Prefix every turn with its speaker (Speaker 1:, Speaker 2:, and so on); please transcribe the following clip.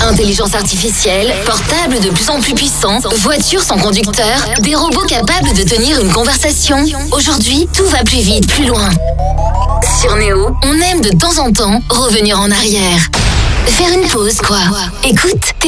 Speaker 1: Intelligence artificielle, portables de plus en plus puissants, voitures sans conducteur, des robots capables de tenir une conversation. Aujourd'hui, tout va plus vite, plus loin. Sur Néo, on aime de temps en temps revenir en arrière. Faire une pause, quoi. Écoute,